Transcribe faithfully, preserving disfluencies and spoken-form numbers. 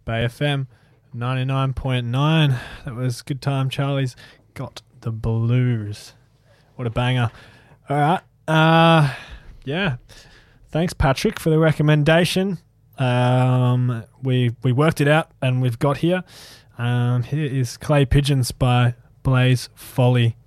Bay F M ninety-nine point nine. That was Good Time Charlie's Got the Blues. What a banger. All right. Uh, yeah. Thanks, Patrick, for the recommendation. Um, we we worked it out and we've got here. Um, here is Clay Pigeons by Blaze Folly.